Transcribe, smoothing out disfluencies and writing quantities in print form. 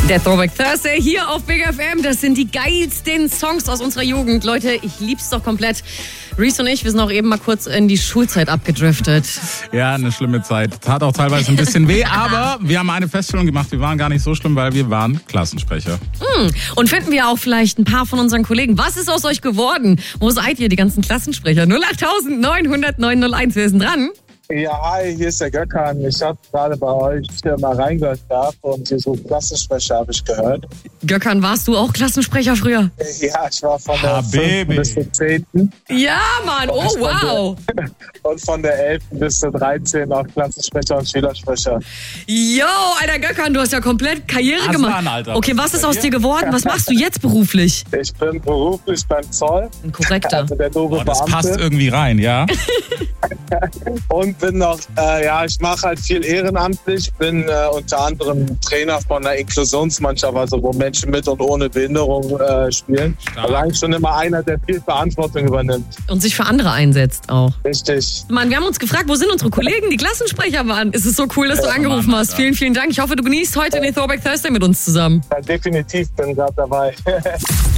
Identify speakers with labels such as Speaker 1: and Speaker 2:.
Speaker 1: Der Throwback Thursday hier auf Big FM. Das sind die geilsten Songs aus unserer Jugend. Leute, ich lieb's doch komplett. Reese und ich, wir sind auch eben mal kurz in die Schulzeit abgedriftet.
Speaker 2: Ja, eine schlimme Zeit. Tat auch teilweise ein bisschen weh, aber wir haben eine Feststellung gemacht. Wir waren gar nicht so schlimm, weil wir waren Klassensprecher.
Speaker 1: Und finden wir auch vielleicht ein paar von unseren Kollegen. Was ist aus euch geworden? Wo seid ihr, die ganzen Klassensprecher? 08900 901. Wer ist denn dran?
Speaker 3: Ja, hi, hier ist der Gökhan. Ich habe gerade bei euch mal reingehört gehabt und hier so Klassensprecher habe ich gehört.
Speaker 1: Gökhan, warst du auch Klassensprecher früher?
Speaker 3: Ja, ich war von der 5. bis zur 10.
Speaker 1: Ja, Mann, oh wow.
Speaker 3: Und von der 11. bis zur 13. auch Klassensprecher und Schülersprecher.
Speaker 1: Yo, Alter Gökhan, du hast ja komplett Karriere gemacht.
Speaker 2: Alter.
Speaker 1: Okay, was ist aus dir geworden? Was machst du jetzt beruflich?
Speaker 3: Ich bin beruflich beim Zoll.
Speaker 1: Ein Korrekter.
Speaker 3: Also der doofe
Speaker 2: Das
Speaker 3: Beamte.
Speaker 2: passt irgendwie rein, ja?
Speaker 3: Und bin noch, ich mache halt viel ehrenamtlich. Bin unter anderem Trainer von einer Inklusionsmannschaft, also wo Menschen mit und ohne Behinderung spielen.
Speaker 2: Stark.
Speaker 3: Also eigentlich schon immer einer, der viel Verantwortung übernimmt.
Speaker 1: Und sich für andere einsetzt auch.
Speaker 3: Richtig.
Speaker 1: Mann, wir haben uns gefragt, wo sind unsere Kollegen, die Klassensprecher waren? Es ist so cool, dass du angerufen
Speaker 2: Mann,
Speaker 1: hast.
Speaker 2: Alter.
Speaker 1: Vielen, vielen Dank. Ich hoffe, du genießt heute den Throwback Thursday mit uns zusammen.
Speaker 3: Ja, definitiv bin gerade dabei.